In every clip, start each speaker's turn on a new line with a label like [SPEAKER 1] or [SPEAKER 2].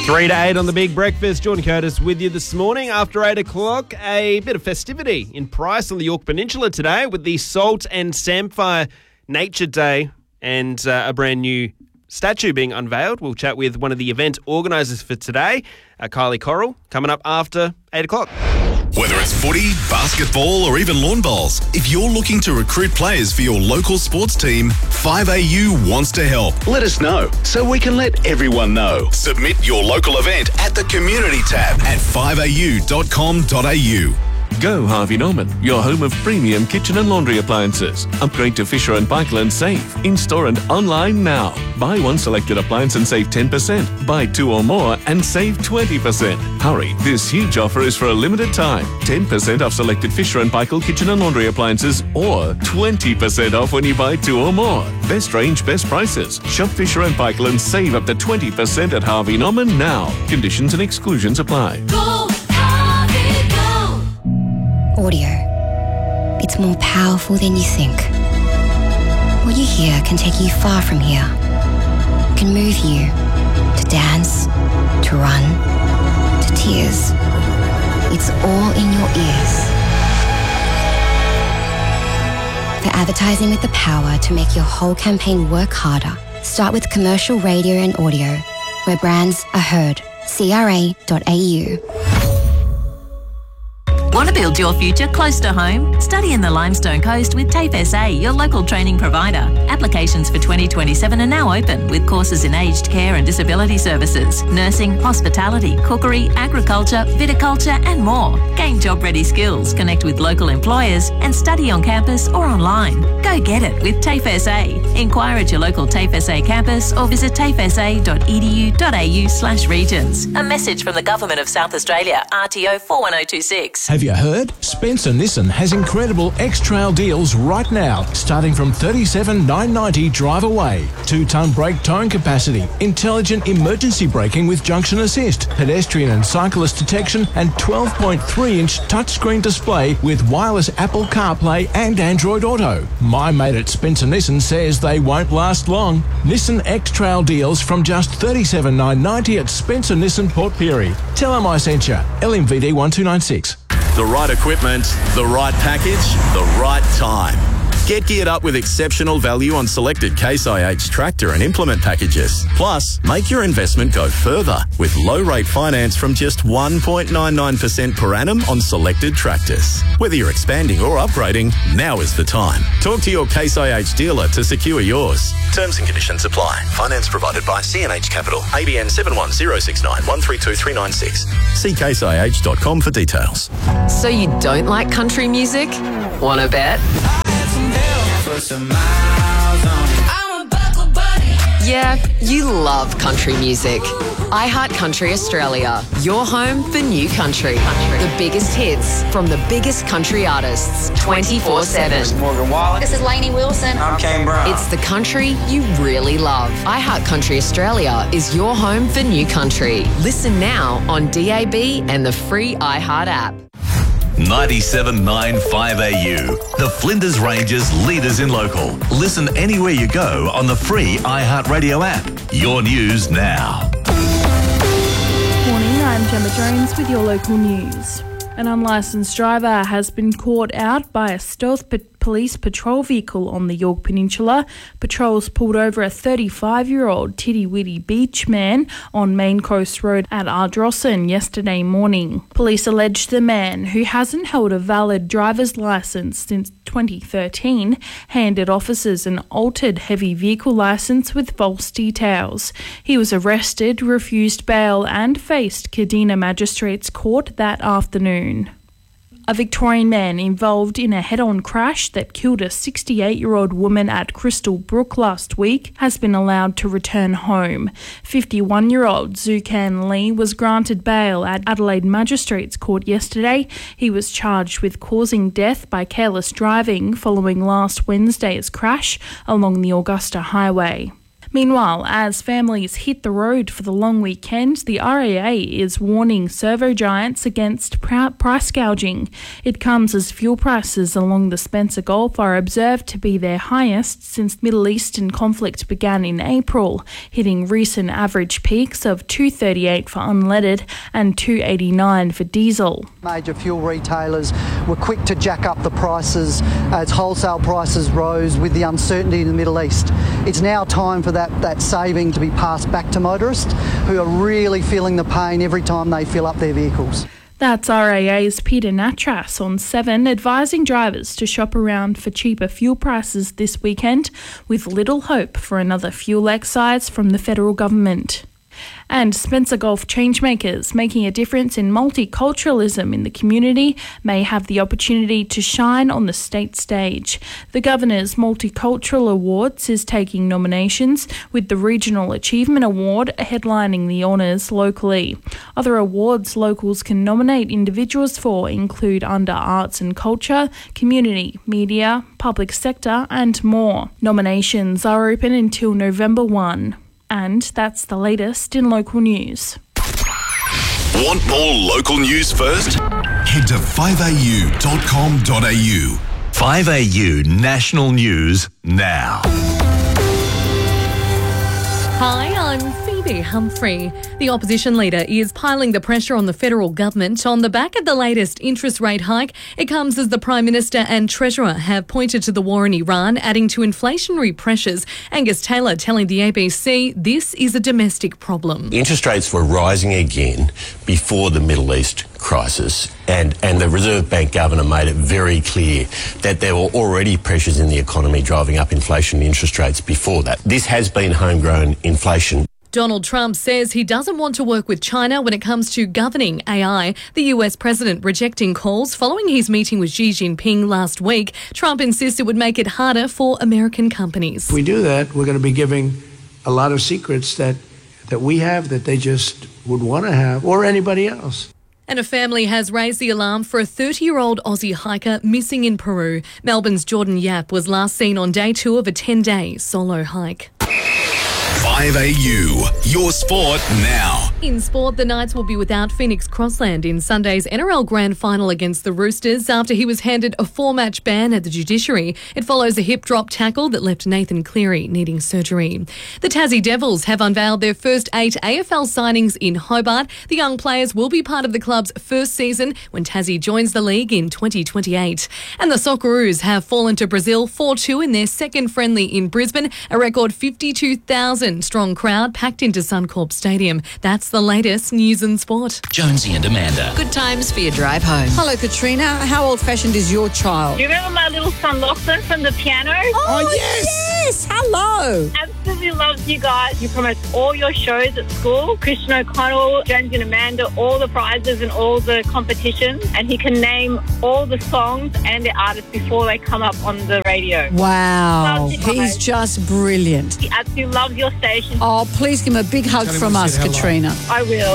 [SPEAKER 1] 3 to 8 on the Big Breakfast. Jordan Curtis with you this morning. After 8 o'clock, a bit of festivity in Price on the Yorke Peninsula today with the Salt and Samphire Nature Day and a brand new statue being unveiled. We'll chat with one of the event organisers for today, Kylie Coral, coming up after 8 o'clock.
[SPEAKER 2] Whether it's footy, basketball or even lawn bowls, if you're looking to recruit players for your local sports team, 5AU wants to help.
[SPEAKER 3] Let us know so we can let everyone know.
[SPEAKER 2] Submit your local event at the Community tab at 5au.com.au.
[SPEAKER 4] Go Harvey Norman, your home of premium kitchen and laundry appliances. Upgrade to Fisher & Paykel and save. In-store and online now. Buy one selected appliance and save 10%. Buy two or more and save 20%. Hurry, this huge offer is for a limited time. 10% off selected Fisher & Paykel kitchen and laundry appliances or 20% off when you buy two or more. Best range, best prices. Shop Fisher & Paykel and save up to 20% at Harvey Norman now. Conditions and exclusions apply.
[SPEAKER 5] Go, Harvey, go!
[SPEAKER 6] Audio. It's more powerful than you think. What you hear can take you far from here. Can move you to dance, to run, to tears. It's all in your ears. For advertising with the power to make your whole campaign work harder, start with commercial radio and audio, where brands are heard. CRA.au.
[SPEAKER 7] Want to build your future close to home? Study in the Limestone Coast with TAFE SA, your local training provider. Applications for 2027 are now open with courses in aged care and disability services, nursing, hospitality, cookery, agriculture, viticulture and more. Gain job-ready skills, connect with local employers and study on campus or online. Go get it with TAFE SA. Inquire at your local TAFE SA campus or visit tafesa.edu.au/regions. A message from the Government of South Australia, RTO 41026.
[SPEAKER 8] Have you heard? Spencer Nissan has incredible X-Trail deals right now, starting from $37,990 drive away. 2-ton brake towing capacity, intelligent emergency braking with junction assist, pedestrian and cyclist detection, and 12.3-inch touchscreen display with wireless Apple CarPlay and Android Auto. My mate at Spencer Nissan says they won't last long. Nissan X-Trail deals from just $37,990 at Spencer Nissan Port Pirie. Tell them I sent you. LMVD 1296.
[SPEAKER 9] The right equipment, the right package, the right time. Get geared up with exceptional value on selected Case IH tractor and implement packages. Plus, make your investment go further with low-rate finance from just 1.99% per annum on selected tractors. Whether you're expanding or upgrading, now is the time. Talk to your Case IH dealer to secure yours. Terms and conditions apply. Finance provided by CNH Capital. ABN 710691323996. See caseih.com for details.
[SPEAKER 10] So you don't like country music? Wanna bet? Yeah, you love country music. iHeartCountry Australia, your home for new country. The biggest hits from the biggest country artists, 24/7.
[SPEAKER 11] This is Morgan Wallen.
[SPEAKER 12] This is Lainey Wilson.
[SPEAKER 11] I'm Kane Brown.
[SPEAKER 10] It's the country you really love. iHeartCountry Australia is your home for new country. Listen now on DAB and the free iHeart app.
[SPEAKER 2] 97.9 5AU. The Flinders Ranges leaders in local. Listen anywhere you go on the free iHeartRadio app. Your news now.
[SPEAKER 13] Morning, I'm Gemma Jones with your local news. An unlicensed driver has been caught out by a stealth police patrol vehicle on the Yorke Peninsula. Patrols pulled over a 35-year-old titty-witty beach man on Main Coast Road at Ardrossan yesterday morning. Police allege the man, who hasn't held a valid driver's licence since 2013, handed officers an altered heavy vehicle licence with false details. He was arrested, refused bail and faced Kadina Magistrates Court that afternoon. A Victorian man involved in a head-on crash that killed a 68-year-old woman at Crystal Brook last week has been allowed to return home. 51-year-old Zukan Lee was granted bail at Adelaide Magistrates Court yesterday. He was charged with causing death by careless driving following last Wednesday's crash along the Augusta Highway. Meanwhile, as families hit the road for the long weekend, the RAA is warning servo giants against price gouging. It comes as fuel prices along the Spencer Gulf are observed to be their highest since the Middle Eastern conflict began in April, hitting recent average peaks of $2.38 for unleaded and $2.89 for diesel.
[SPEAKER 11] Major fuel retailers were quick to jack up the prices as wholesale prices rose with the uncertainty in the Middle East. It's now time for that saving to be passed back to motorists who are really feeling the pain every time they fill up their vehicles.
[SPEAKER 13] That's RAA's Peter Natras on 7, advising drivers to shop around for cheaper fuel prices this weekend, with little hope for another fuel excise from the federal government. And Spencer Gulf changemakers making a difference in multiculturalism in the community may have the opportunity to shine on the state stage. The Governor's Multicultural Awards is taking nominations, with the Regional Achievement Award headlining the honours locally. Other awards locals can nominate individuals for include under arts and culture, community, media, public sector and more. Nominations are open until November 1. And that's the latest in local news.
[SPEAKER 2] Want more local news first? Head to 5au.com.au. 5AU National News now.
[SPEAKER 12] Hi, I'm Phoebe Humphrey. The opposition leader is piling the pressure on the federal government on the back of the latest interest rate hike. It comes as the Prime Minister and Treasurer have pointed to the war in Iran, adding to inflationary pressures. Angus Taylor telling the ABC this is a domestic problem.
[SPEAKER 14] Interest rates were rising again before the Middle East crisis, and the Reserve Bank Governor made it very clear that there were already pressures in the economy driving up inflation and interest rates before that. This has been homegrown inflation.
[SPEAKER 12] Donald Trump says he doesn't want to work with China when it comes to governing AI. The US president rejecting calls following his meeting with Xi Jinping last week. Trump insists it would make it harder for American companies.
[SPEAKER 15] If we do that, we're going to be giving a lot of secrets that we have that they just would want to have, or anybody else.
[SPEAKER 12] And a family has raised the alarm for a 30-year-old Aussie hiker missing in Peru. Melbourne's Jordan Yap was last seen on day 2 of a 10-day solo hike.
[SPEAKER 2] 5AU, your sport now.
[SPEAKER 12] In sport, the Knights will be without Phoenix Crossland in Sunday's NRL Grand Final against the Roosters after he was handed a 4-match ban at the judiciary. It follows a hip drop tackle that left Nathan Cleary needing surgery. The Tassie Devils have unveiled their first 8 AFL signings in Hobart. The young players will be part of the club's first season when Tassie joins the league in 2028. And the Socceroos have fallen to Brazil 4-2 in their second friendly in Brisbane. A record 52,000 strong crowd packed into Suncorp Stadium. That's the latest news and sport.
[SPEAKER 2] Jonesy and Amanda.
[SPEAKER 10] Good times for your drive home.
[SPEAKER 16] Hello, Katrina. How old-fashioned is your child?
[SPEAKER 17] Do you remember my little son Lachlan from the piano?
[SPEAKER 16] Oh, yes! Hello!
[SPEAKER 17] Absolutely loves you guys. You promote all your shows at school. Christian O'Connell, Jonesy and Amanda, all the prizes and all the competitions. And he can name all the songs and the artists before they come up on the radio.
[SPEAKER 16] Wow. He's just brilliant.
[SPEAKER 17] He absolutely loves your station.
[SPEAKER 16] Oh, please give him a big hug from us, Katrina.
[SPEAKER 17] I will.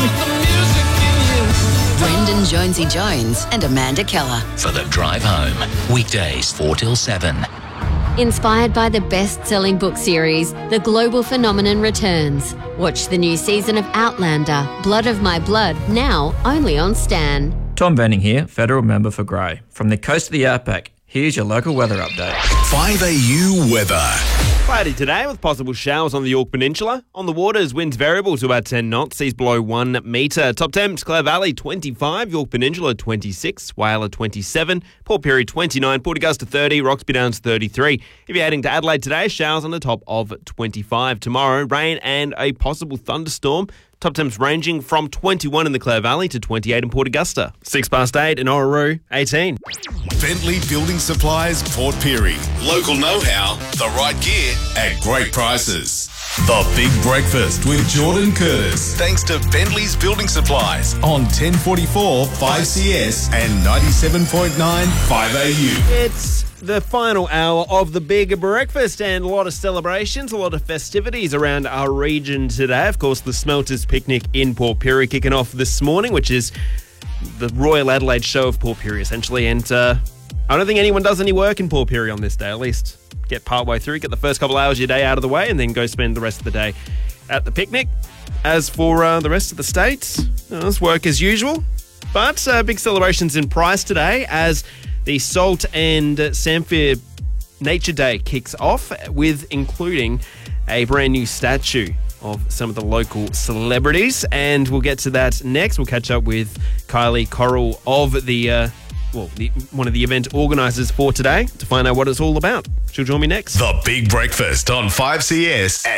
[SPEAKER 10] Brendan Jonesy Jones and Amanda Keller.
[SPEAKER 2] For the drive home, weekdays 4 till 7.
[SPEAKER 18] Inspired by the best-selling book series, The Global Phenomenon returns. Watch the new season of Outlander, Blood of My Blood, now only on Stan.
[SPEAKER 19] Tom Benning here, Federal Member for Grey. From the coast of the Outback, here's your local weather update.
[SPEAKER 2] 5AU weather.
[SPEAKER 1] Cloudy today with possible showers on the Yorke Peninsula. On the waters, winds variable to about 10 knots, seas below 1 metre. Top temps, Clare Valley 25, Yorke Peninsula 26, Whyalla 27, Port Pirie 29, Port Augusta 30, Roxby Downs 33. If you're heading to Adelaide today, showers on the top of 25. Tomorrow, rain and a possible thunderstorm. Top temps ranging from 21 in the Clare Valley to 28 in Port Augusta. 8:06 in Orroroo, 18.
[SPEAKER 2] Bentley Building Supplies, Port Pirie. Local know-how, the right gear at great prices. The Big Breakfast with Jordan Curtis. Thanks to Bentley's Building Supplies on 1044 5CS and 97.9 5AU.
[SPEAKER 1] It's the final hour of the Big Breakfast and a lot of celebrations, a lot of festivities around our region today. Of course, the Smelters Picnic in Port Pirie kicking off this morning, which is the Royal Adelaide Show of Port Pirie, essentially. And I don't think anyone does any work in Port Pirie on this day. At least get part way through, get the first couple hours of your day out of the way, and then go spend the rest of the day at the picnic. As for the rest of the state, it's work as usual. But big celebrations in Price today as the Salt and Samphire Nature Day kicks off, with including a brand new statue of some of the local celebrities. And we'll get to that next. We'll catch up with Kylie Coral of the one of the event organisers for today to find out what it's all about. She'll join me next.
[SPEAKER 2] The Big Breakfast on 5CS at